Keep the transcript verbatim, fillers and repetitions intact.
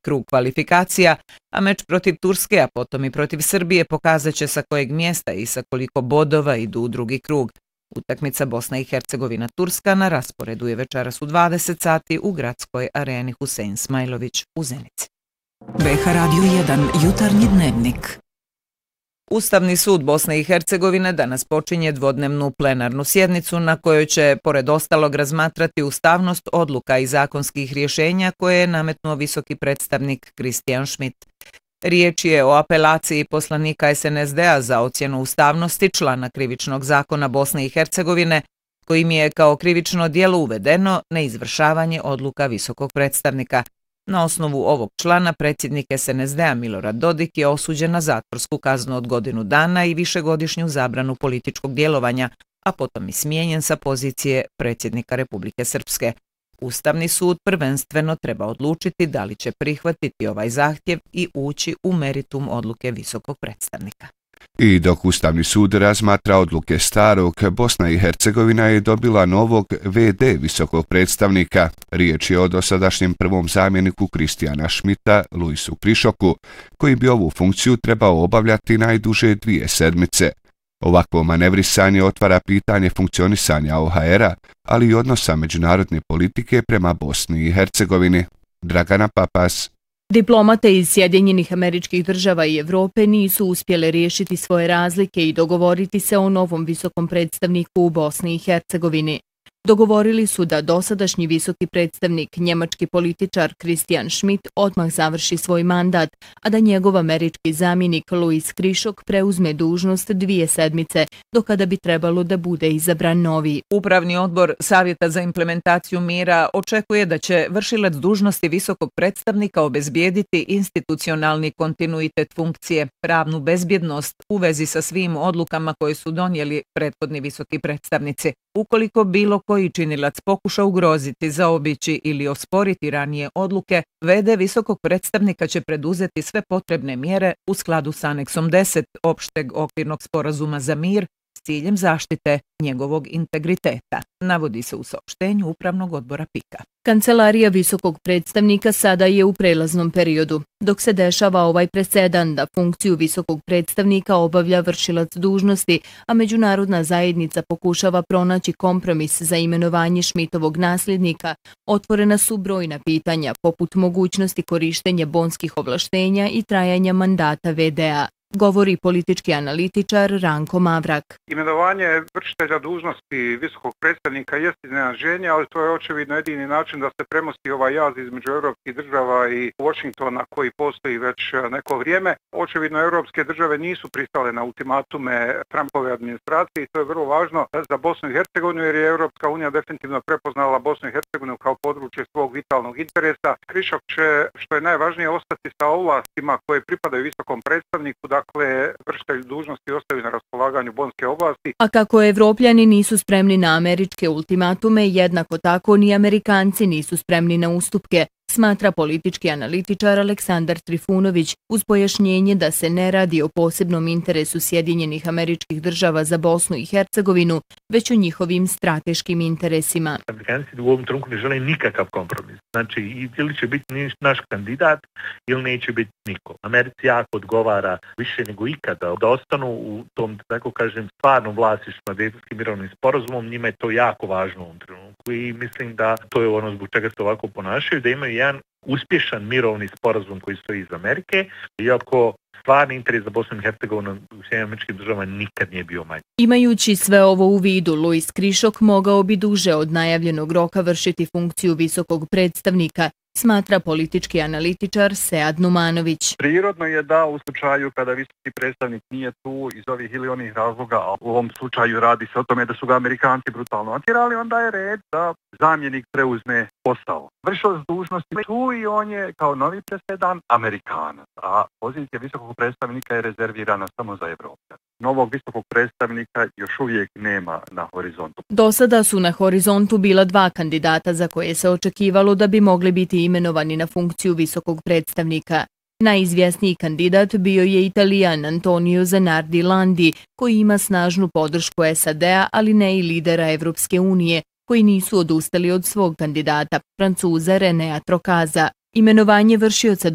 krug kvalifikacija, a meč protiv Turske, a potom i protiv Srbije pokazat će sa kojeg mjesta i sa koliko bodova idu u drugi krug. Utakmica Bosna i Hercegovina-Turska na rasporedu je večeras u dvadeset sati u gradskoj areni Husein Smajlović u Zenici. B H Radio jedan jutarnji dnevnik. Ustavni sud Bosne i Hercegovine danas počinje dvodnevnu plenarnu sjednicu na kojoj će, pored ostalog, razmatrati ustavnost odluka i zakonskih rješenja koje je nametnuo visoki predstavnik Christian Schmidt. Riječ je o apelaciji poslanika S N S D-a za ocjenu ustavnosti člana krivičnog zakona Bosne i Hercegovine, kojim je kao krivično djelo uvedeno neizvršavanje odluka visokog predstavnika. Na osnovu ovog člana predsjednik S N S D-a Milorad Dodik je osuđen na zatvorsku kaznu od godinu dana i višegodišnju zabranu političkog djelovanja, a potom i smijenjen sa pozicije predsjednika Republike Srpske. Ustavni sud prvenstveno treba odlučiti da li će prihvatiti ovaj zahtjev i ući u meritum odluke visokog predstavnika. I dok Ustavni sud razmatra odluke starog, Bosna i Hercegovina je dobila novog V D visokog predstavnika. Riječ je o dosadašnjem prvom zamjeniku Christiana Schmidta, Luisu Krišoku, koji bi ovu funkciju trebao obavljati najduže dvije sedmice. Ovakvo manevrisanje otvara pitanje funkcionisanja O H R-a, ali i odnosa međunarodne politike prema Bosni i Hercegovini. Dragana Papas. Diplomate iz Sjedinjenih Američkih Država i Evrope nisu uspjele riješiti svoje razlike i dogovoriti se o novom visokom predstavniku u Bosni i Hercegovini. Dogovorili su da dosadašnji visoki predstavnik, njemački političar Christian Schmidt, odmah završi svoj mandat, a da njegov američki zamjenik Luis Krišok preuzme dužnost dvije sedmice, do kada bi trebalo da bude izabran novi. Upravni odbor Savjeta za implementaciju mira očekuje da će vršilac dužnosti visokog predstavnika obezbijediti institucionalni kontinuitet funkcije, pravnu bezbjednost u vezi sa svim odlukama koje su donijeli prethodni visoki predstavnici. Ukoliko bilo koji činilac pokuša ugroziti, zaobići ili osporiti ranije odluke, V D visokog predstavnika će preduzeti sve potrebne mjere u skladu s aneksom deset opšteg okvirnog sporazuma za mir s ciljem zaštite njegovog integriteta, navodi se u saopštenju Upravnog odbora P I K-a. Kancelarija visokog predstavnika sada je u prelaznom periodu, dok se dešava ovaj presedan da funkciju visokog predstavnika obavlja vršilac dužnosti, a međunarodna zajednica pokušava pronaći kompromis za imenovanje Schmidtovog nasljednika. Otvorena su brojna pitanja, poput mogućnosti korištenja bonskih ovlaštenja i trajanja mandata V D-a. Govori politički analitičar Ranko Mavrak. Imenovanje vršitelja dužnosti visokog predstavnika jest iznenađenje, ali to je očevidno jedini način da se premosti ovaj jaz između europskih država i Washingtona koji postoji već neko vrijeme. Očevidno europske države nisu pristale na ultimatume Trumpove administracije i to je vrlo važno za Bosnu i Hercegovinu jer je Europska unija definitivno prepoznala Bosnu i Hercegovinu kao područje svog vitalnog interesa. Krišok će, što je najvažnije, ostati sa ovlastima koje pripadaju visokom predstavniku, dakle vršitelj dužnosti ostavi na raspolaganju bonske oblasti. A kako evropljani nisu spremni na američke ultimatume, jednako tako ni Amerikanci nisu spremni na ustupke, smatra politički analitičar Aleksandar Trifunović uz pojašnjenje da se ne radi o posebnom interesu Sjedinjenih Američkih Država za Bosnu i Hercegovinu, već o njihovim strateškim interesima. Amerikanci u ovom trenutku ne žele nikakav kompromis. Znači, ili će biti naš kandidat, ili neće biti niko. Americi jako odgovara više nego ikada da ostanu u tom, tako kažem, stvarnom vlasništvu nad Dejtonskim mirovnim sporazumom. Njima je to jako važno u ovom trenutku i mislim da to je ono zbog čega se ovako ponašaju, da imaju jedan uspješan mirovni sporazum koji stoji iz Amerike, iako stvarni interes za Bosnu i Hercegovinu u Sjedinjenim Američkim Državama nikad nije bio manji. Imajući sve ovo u vidu, Luis Krišok mogao bi duže od najavljenog roka vršiti funkciju visokog predstavnika, smatra politički analitičar Sead Numanović. Prirodno je da u slučaju kada visoki predstavnik nije tu iz ovih ili onih razloga, a u ovom slučaju radi se o tome da su ga Amerikanci brutalno natjerali, onda je red da zamjenik preuzme posao. Vršilac dužnosti tu i on je kao novi presedan Amerikanac, a pozicija visokog predstavnika je rezervirana samo za Evropu. Novog visokog predstavnika još uvijek nema na horizontu. Do sada su na horizontu bila dva kandidata za koje se očekivalo da bi mogli biti imenovani na funkciju visokog predstavnika. Najizvjesniji kandidat bio je Italijan Antonio Zanardi Landi, koji ima snažnu podršku S A D-a, ali ne i lidera Evropske unije, koji nisu odustali od svog kandidata, Francuza Renea Trokaza. Imenovanje vršioca